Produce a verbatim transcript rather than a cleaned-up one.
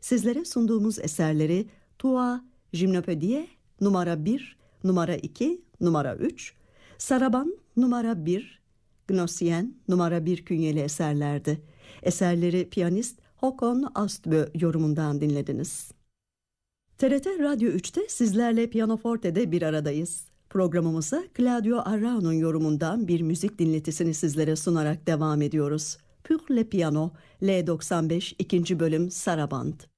sizlere sunduğumuz eserleri Tua Gymnopédie numara bir, numara iki, numara üç, Sarabande numara bir, Gnossienne numara bir künyeli eserlerdi. Eserleri piyanist Håkon Astbø yorumundan dinlediniz. T R T Radyo üçte sizlerle Pianoforte'de bir aradayız. Programımıza Claudio Arrau'nun yorumundan bir müzik dinletisini sizlere sunarak devam ediyoruz. Pour le piano, L doksan beş ikinci bölüm Sarabande.